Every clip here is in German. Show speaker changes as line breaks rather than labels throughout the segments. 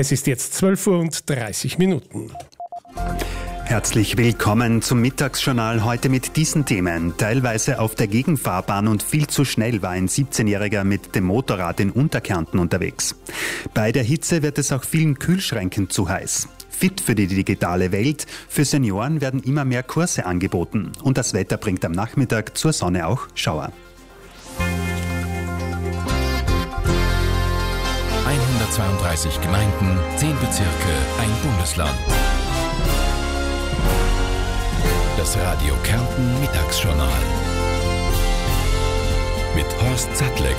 Es ist jetzt 12:30 Uhr.
Herzlich willkommen zum Mittagsjournal, heute mit diesen Themen. Teilweise auf der Gegenfahrbahn und viel zu schnell war ein 17-Jähriger mit dem Motorrad in Unterkärnten unterwegs. Bei der Hitze wird es auch vielen Kühlschränken zu heiß. Fit für die digitale Welt. Für Senioren werden immer mehr Kurse angeboten. Und das Wetter bringt am Nachmittag zur Sonne auch Schauer.
132 Gemeinden, 10 Bezirke, ein Bundesland. Das Radio Kärnten Mittagsjournal mit Horst Sattlegger.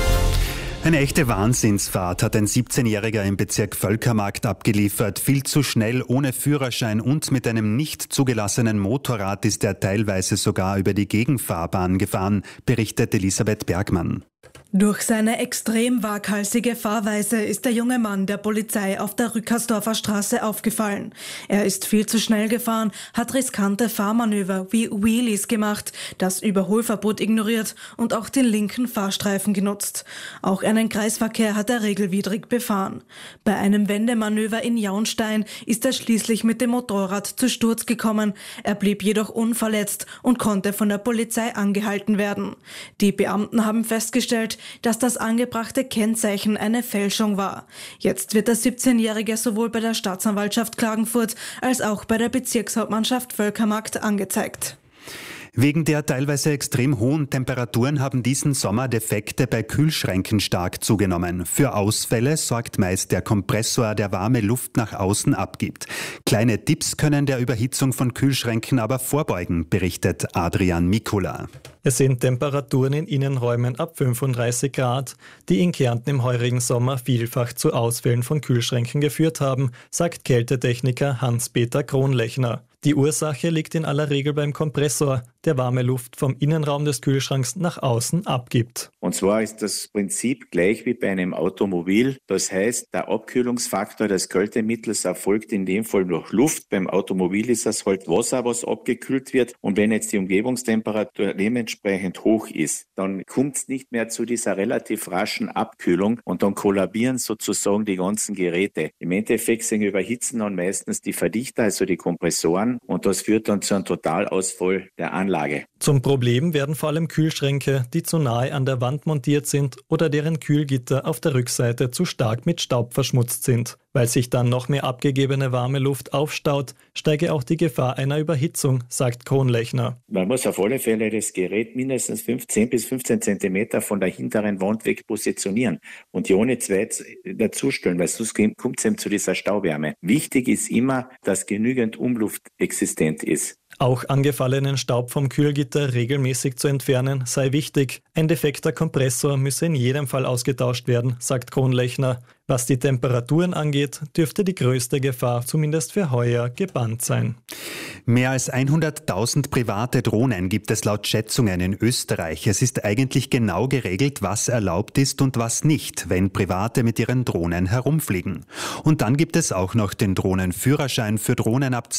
Eine echte Wahnsinnsfahrt hat ein 17-Jähriger im Bezirk Völkermarkt abgeliefert. Viel zu schnell, ohne Führerschein und mit einem nicht zugelassenen Motorrad ist er teilweise sogar über die Gegenfahrbahn gefahren, berichtet Elisabeth Bergmann.
Durch seine extrem waghalsige Fahrweise ist der junge Mann der Polizei auf der Rückersdorfer Straße aufgefallen. Er ist viel zu schnell gefahren, hat riskante Fahrmanöver wie Wheelies gemacht, das Überholverbot ignoriert und auch den linken Fahrstreifen genutzt. Auch einen Kreisverkehr hat er regelwidrig befahren. Bei einem Wendemanöver in Jaunstein ist er schließlich mit dem Motorrad zu Sturz gekommen. Er blieb jedoch unverletzt und konnte von der Polizei angehalten werden. Die Beamten haben festgestellt, dass das angebrachte Kennzeichen eine Fälschung war. Jetzt wird der 17-Jährige sowohl bei der Staatsanwaltschaft Klagenfurt als auch bei der Bezirkshauptmannschaft Völkermarkt angezeigt.
Wegen der teilweise extrem hohen Temperaturen haben diesen Sommer Defekte bei Kühlschränken stark zugenommen. Für Ausfälle sorgt meist der Kompressor, der warme Luft nach außen abgibt. Kleine Tipps können der Überhitzung von Kühlschränken aber vorbeugen, berichtet Adrian Mikula.
Es sind Temperaturen in Innenräumen ab 35 Grad, die in Kärnten im heurigen Sommer vielfach zu Ausfällen von Kühlschränken geführt haben, sagt Kältetechniker Hans-Peter Kronlechner. Die Ursache liegt in aller Regel beim Kompressor, der warme Luft vom Innenraum des Kühlschranks nach außen abgibt.
Und zwar ist das Prinzip gleich wie bei einem Automobil. Das heißt, der Abkühlungsfaktor des Kältemittels erfolgt in dem Fall durch Luft. Beim Automobil ist das halt Wasser, was abgekühlt wird. Und wenn jetzt die Umgebungstemperatur dementsprechend hoch ist, dann kommt es nicht mehr zu dieser relativ raschen Abkühlung und dann kollabieren sozusagen die ganzen Geräte. Im Endeffekt überhitzen dann meistens die Verdichter, also die Kompressoren, und das führt dann zu einem Totalausfall der Anlage.
Zum Problem werden vor allem Kühlschränke, die zu nahe an der Wand montiert sind oder deren Kühlgitter auf der Rückseite zu stark mit Staub verschmutzt sind. Weil sich dann noch mehr abgegebene warme Luft aufstaut, steige auch die Gefahr einer Überhitzung, sagt Kronlechner.
Man muss auf alle Fälle das Gerät mindestens 10 bis 15 Zentimeter von der hinteren Wand weg positionieren und die ohne zweit dazustellen, weil sonst kommt es eben zu dieser Stauwärme. Wichtig ist immer, dass genügend Umluft existent ist.
Auch angefallenen Staub vom Kühlgitter regelmäßig zu entfernen sei wichtig. Ein defekter Kompressor müsse in jedem Fall ausgetauscht werden, sagt Kronlechner. Was die Temperaturen angeht, dürfte die größte Gefahr zumindest für heuer gebannt sein.
Mehr als 100.000 private Drohnen gibt es laut Schätzungen in Österreich. Es ist eigentlich genau geregelt, was erlaubt ist und was nicht, wenn Private mit ihren Drohnen herumfliegen. Und dann gibt es auch noch den Drohnenführerschein für Drohnen ab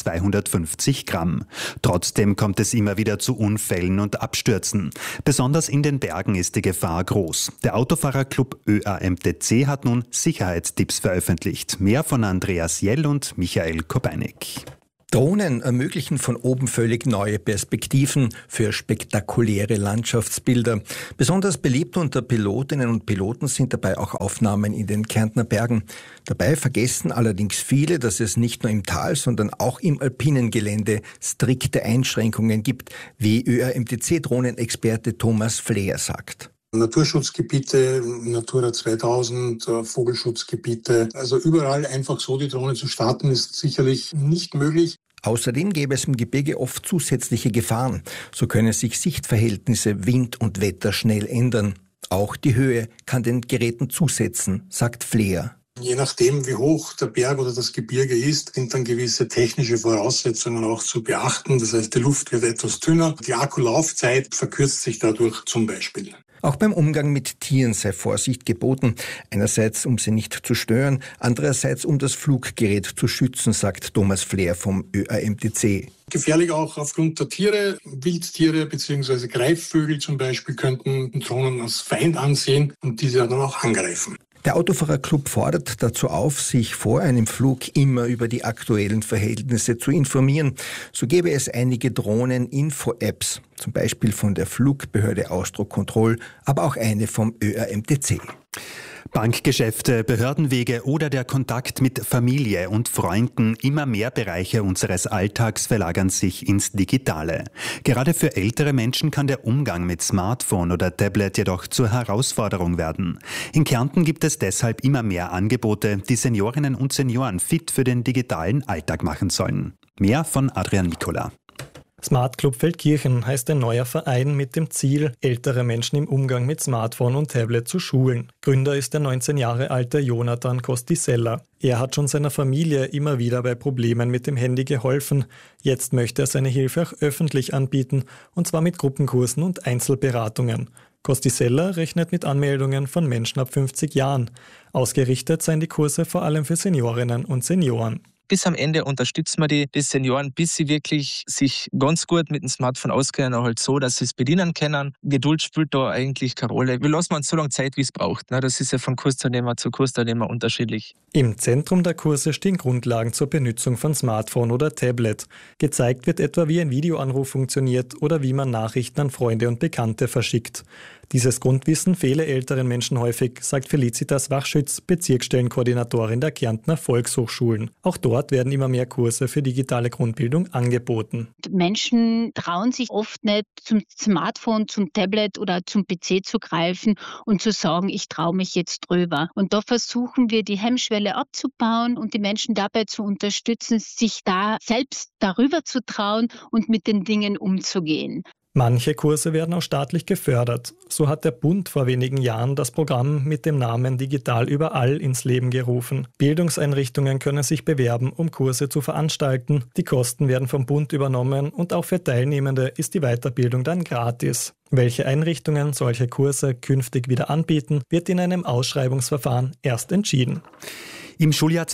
250 Gramm. Trotzdem kommt es immer wieder zu Unfällen und Abstürzen. Besonders in den Bergen ist die Gefahr groß. Der Autofahrerclub ÖAMTC hat nun Sicherheitstipps veröffentlicht. Mehr von Andreas Jell und Michael Kobeinig.
Drohnen ermöglichen von oben völlig neue Perspektiven für spektakuläre Landschaftsbilder. Besonders beliebt unter Pilotinnen und Piloten sind dabei auch Aufnahmen in den Kärntner Bergen. Dabei vergessen allerdings viele, dass es nicht nur im Tal, sondern auch im alpinen Gelände strikte Einschränkungen gibt, wie ÖAMTC-Drohnenexperte Thomas Fleer sagt.
Naturschutzgebiete, Natura 2000, Vogelschutzgebiete. Also überall einfach so die Drohne zu starten, ist sicherlich nicht möglich.
Außerdem gäbe es im Gebirge oft zusätzliche Gefahren. So können sich Sichtverhältnisse, Wind und Wetter schnell ändern. Auch die Höhe kann den Geräten zusetzen, sagt Fleer.
Je nachdem, wie hoch der Berg oder das Gebirge ist, sind dann gewisse technische Voraussetzungen auch zu beachten. Das heißt, die Luft wird etwas dünner. Die Akkulaufzeit verkürzt sich dadurch zum Beispiel.
Auch beim Umgang mit Tieren sei Vorsicht geboten. Einerseits, um sie nicht zu stören, andererseits, um das Fluggerät zu schützen, sagt Thomas Fleer vom ÖAMTC.
Gefährlich auch aufgrund der Tiere. Wildtiere bzw. Greifvögel zum Beispiel könnten Drohnen als Feind ansehen und diese dann auch angreifen.
Der Autofahrerclub fordert dazu auf, sich vor einem Flug immer über die aktuellen Verhältnisse zu informieren. So gäbe es einige Drohnen-Info-Apps, zum Beispiel von der Flugbehörde Austrocontrol, aber auch eine vom ÖRMTC.
Bankgeschäfte, Behördenwege oder der Kontakt mit Familie und Freunden, immer mehr Bereiche unseres Alltags verlagern sich ins Digitale. Gerade für ältere Menschen kann der Umgang mit Smartphone oder Tablet jedoch zur Herausforderung werden. In Kärnten gibt es deshalb immer mehr Angebote, die Seniorinnen und Senioren fit für den digitalen Alltag machen sollen. Mehr von Adrian Mikola.
Smart Club Feldkirchen heißt ein neuer Verein mit dem Ziel, ältere Menschen im Umgang mit Smartphone und Tablet zu schulen. Gründer ist der 19 Jahre alte Jonathan Kostisella. Er hat schon seiner Familie immer wieder bei Problemen mit dem Handy geholfen. Jetzt möchte er seine Hilfe auch öffentlich anbieten, und zwar mit Gruppenkursen und Einzelberatungen. Kostisella rechnet mit Anmeldungen von Menschen ab 50 Jahren. Ausgerichtet seien die Kurse vor allem für Seniorinnen und Senioren.
Bis am Ende unterstützen wir die Senioren, bis sie wirklich sich ganz gut mit dem Smartphone auskennen, auch halt so, dass sie es bedienen können. Geduld spielt da eigentlich keine Rolle. Wir lassen uns so lange Zeit, wie es braucht. Das ist ja von Kursteilnehmer zu Kursteilnehmer unterschiedlich.
Im Zentrum der Kurse stehen Grundlagen zur Benutzung von Smartphone oder Tablet. Gezeigt wird etwa, wie ein Videoanruf funktioniert oder wie man Nachrichten an Freunde und Bekannte verschickt. Dieses Grundwissen fehle älteren Menschen häufig, sagt Felicitas Wachschütz, Bezirksstellenkoordinatorin der Kärntner Volkshochschulen. Auch dort werden immer mehr Kurse für digitale Grundbildung angeboten.
Menschen trauen sich oft nicht, zum Smartphone, zum Tablet oder zum PC zu greifen und zu sagen, ich traue mich jetzt drüber. Und da versuchen wir, die Hemmschwelle abzubauen und die Menschen dabei zu unterstützen, sich da selbst darüber zu trauen und mit den Dingen umzugehen.
Manche Kurse werden auch staatlich gefördert. So hat der Bund vor wenigen Jahren das Programm mit dem Namen Digital überall ins Leben gerufen. Bildungseinrichtungen können sich bewerben, um Kurse zu veranstalten. Die Kosten werden vom Bund übernommen und auch für Teilnehmende ist die Weiterbildung dann gratis. Welche Einrichtungen solche Kurse künftig wieder anbieten, wird in einem Ausschreibungsverfahren erst entschieden.
Im Schuljahr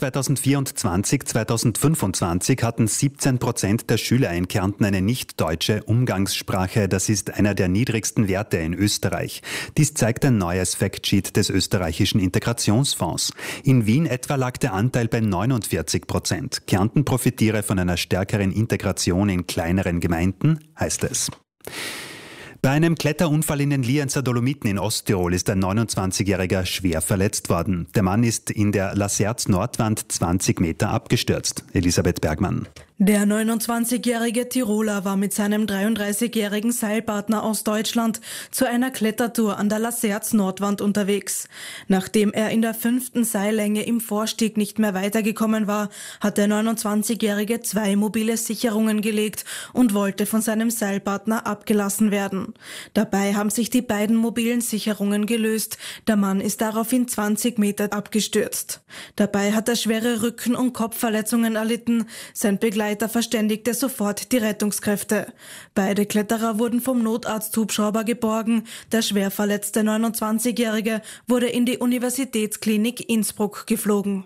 2024/2025 hatten 17% der Schüler in Kärnten eine nicht-deutsche Umgangssprache. Das ist einer der niedrigsten Werte in Österreich. Dies zeigt ein neues Factsheet des österreichischen Integrationsfonds. In Wien etwa lag der Anteil bei 49%. Kärnten profitiere von einer stärkeren Integration in kleineren Gemeinden, heißt es. Bei einem Kletterunfall in den Lienzer Dolomiten in Osttirol ist ein 29-Jähriger schwer verletzt worden. Der Mann ist in der Laserz-Nordwand 20 Meter abgestürzt. Elisabeth Bergmann.
Der 29-jährige Tiroler war mit seinem 33-jährigen Seilpartner aus Deutschland zu einer Klettertour an der Laserz-Nordwand unterwegs. Nachdem er in der 5. Seillänge im Vorstieg nicht mehr weitergekommen war, hat der 29-jährige 2 mobile Sicherungen gelegt und wollte von seinem Seilpartner abgelassen werden. Dabei haben sich die beiden mobilen Sicherungen gelöst. Der Mann ist daraufhin 20 Meter abgestürzt. Dabei hat er schwere Rücken- und Kopfverletzungen erlitten. Sein Begleiter verständigte sofort die Rettungskräfte. Beide Kletterer wurden vom Notarzt-Hubschrauber geborgen. Der schwer verletzte 29-Jährige wurde in die Universitätsklinik Innsbruck geflogen.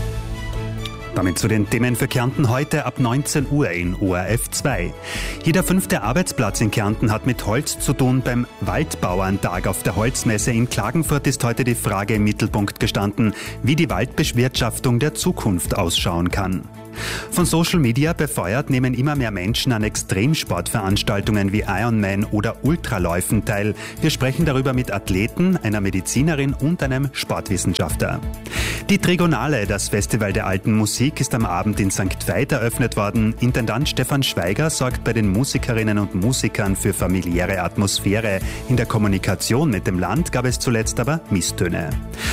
Damit zu den Themen für Kärnten heute ab 19 Uhr in ORF 2. Jeder 5. Arbeitsplatz in Kärnten hat mit Holz zu tun. Beim Waldbauerntag auf der Holzmesse in Klagenfurt ist heute die Frage im Mittelpunkt gestanden, wie die Waldbewirtschaftung der Zukunft ausschauen kann. Von Social Media befeuert nehmen immer mehr Menschen an Extremsportveranstaltungen wie Ironman oder Ultraläufen teil. Wir sprechen darüber mit Athleten, einer Medizinerin und einem Sportwissenschaftler. Die Trigonale, das Festival der alten Musik, ist am Abend in St. Veit eröffnet worden. Intendant Stefan Schweiger sorgt bei den Musikerinnen und Musikern für familiäre Atmosphäre. In der Kommunikation mit dem Land gab es zuletzt aber Misstöne.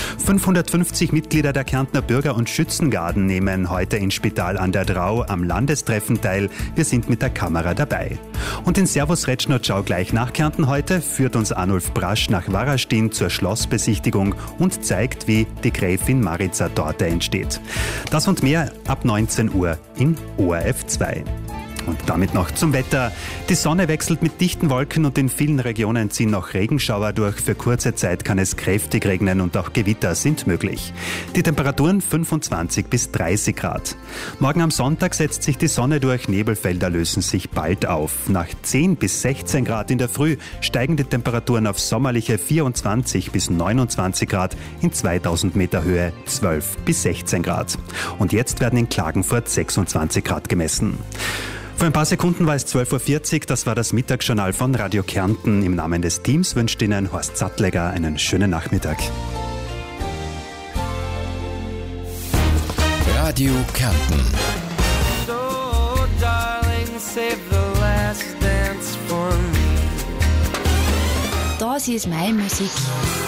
550 Mitglieder der Kärntner Bürger- und Schützengarden nehmen heute in Spital an der Drau am Landestreffen teil. Wir sind mit der Kamera dabei. Und in Servus Retschnotschau gleich nach Kärnten heute führt uns Arnulf Brasch nach Warastin zur Schlossbesichtigung und zeigt, wie die Gräfin Maritzer Torte entsteht. Das und mehr ab 19 Uhr in ORF 2. Und damit noch zum Wetter. Die Sonne wechselt mit dichten Wolken und in vielen Regionen ziehen noch Regenschauer durch. Für kurze Zeit kann es kräftig regnen und auch Gewitter sind möglich. Die Temperaturen 25 bis 30 Grad. Morgen am Sonntag setzt sich die Sonne durch, Nebelfelder lösen sich bald auf. Nach 10 bis 16 Grad in der Früh steigen die Temperaturen auf sommerliche 24 bis 29 Grad, in 2000 Meter Höhe 12 bis 16 Grad. Und jetzt werden in Klagenfurt 26 Grad gemessen. Vor ein paar Sekunden war es 12.40 Uhr, das war das Mittagsjournal von Radio Kärnten. Im Namen des Teams wünscht Ihnen Horst Sattlegger einen schönen Nachmittag.
Radio Kärnten.
So, darling, save the last dance for me.
Das ist meine Musik.